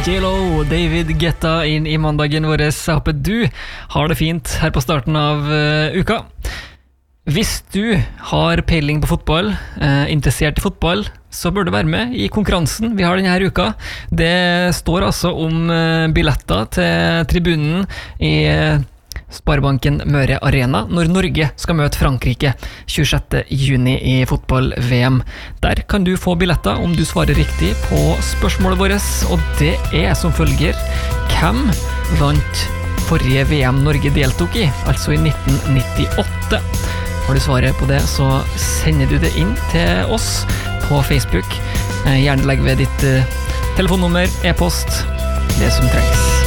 J.Lo, David Guetta inn i mandagen vår. Jeg håper du har det fint her på starten av uka. Hvis du har peiling på fotball, interessert i fotball, så bør du være med i konkurransen vi har denne uka. Det står altså om billetter til tribunen i Sparebanken Møre Arena når Norge skal møte Frankrike 26. juni i fotball-VM. Der kan du få billetter om du svarer riktig på spørsmålet vårt, og det er som følger: hvem vant forrige VM Norge deltok i, altså i 1998? Har du svaret på det, så sender du det inn til oss på Facebook. Gjerne legg ved ditt telefonnummer, e-post, det som trengs.